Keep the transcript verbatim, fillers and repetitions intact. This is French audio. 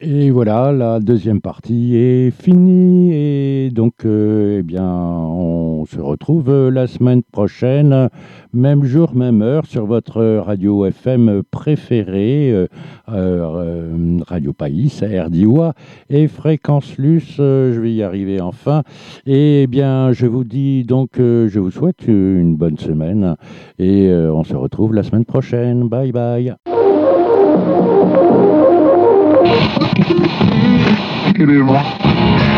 Et voilà, la deuxième partie est finie. Et donc, euh, eh bien, on se retrouve euh, la semaine prochaine, même jour, même heure, sur votre radio F M préférée, euh, euh, Radio Païs, R D I O A, et Fréquence Luce, euh, je vais y arriver enfin. Et eh bien, je vous dis donc, euh, je vous souhaite une bonne semaine, et euh, on se retrouve la semaine prochaine. Bye bye. Queremos.